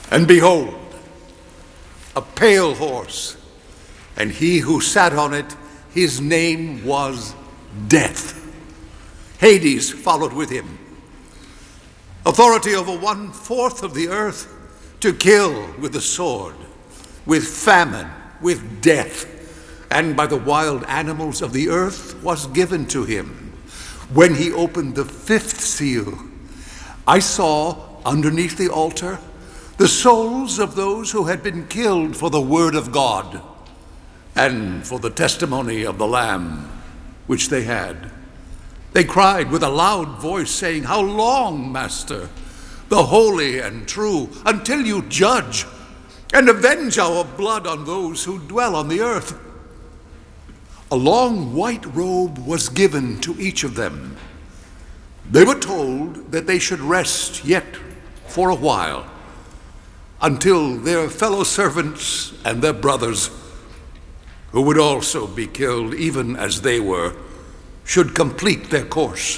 And behold, a pale horse, and he who sat on it, his name was Death. Hades followed with him. Authority over 1/4 of the earth, to kill with the sword, with famine, with death, and by the wild animals of the earth was given to him. When he opened the 5th seal, I saw underneath the altar the souls of those who had been killed for the word of God and for the testimony of the Lamb which they had. They cried with a loud voice, saying, "How long, Master, the holy and true, until you judge and avenge our blood on those who dwell on the earth?" A long white robe was given to each of them. They were told that they should rest yet for a while, until their fellow servants and their brothers, who would also be killed even as they were, should complete their course.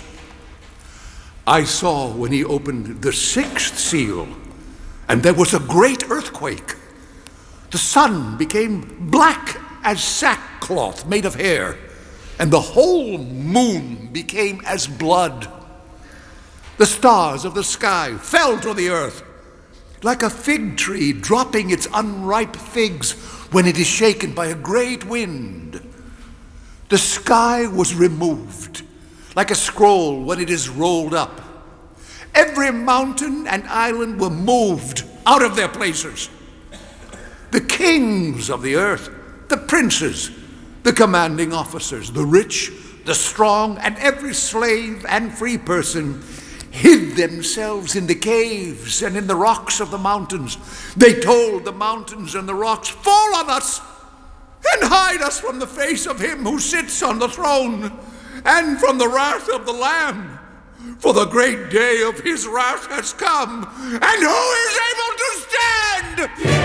I saw when he opened the 6th seal, and there was a great earthquake. The sun became black as sackcloth made of hair, and the whole moon became as blood. The stars of the sky fell to the earth, like a fig tree dropping its unripe figs when it is shaken by a great wind. The sky was removed, like a scroll when it is rolled up. Every mountain and island were moved out of their places. The kings of the earth, the princes, the commanding officers, the rich, the strong, and every slave and free person hid themselves in the caves and in the rocks of the mountains. They told the mountains and the rocks, "Fall on us and hide us from the face of him who sits on the throne and from the wrath of the Lamb. For the great day of his wrath has come, and who is able to stand?"